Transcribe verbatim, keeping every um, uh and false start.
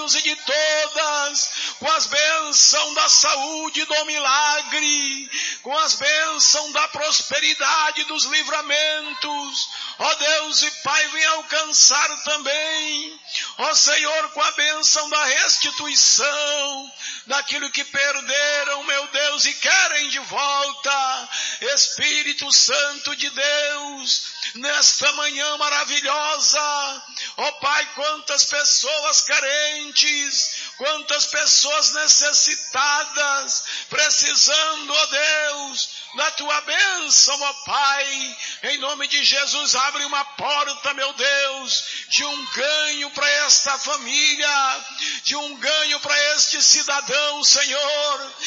todos e de todas, com as bênçãos da saúde, do milagre, com as bênçãos da prosperidade, dos livramentos. Ó Deus e Pai, vem alcançar também, ó Senhor, com a bênção da restituição daquilo que perderam, meu Deus, e querem de volta. Espírito Santo de Deus, nesta manhã maravilhosa, ó Pai, quantas pessoas carentes, quantas pessoas necessitadas, precisando, ó Deus, da tua bênção, ó Pai. Em nome de Jesus, abre uma porta, meu Deus, de um ganho para esta família, de um ganho para este cidadão, Senhor.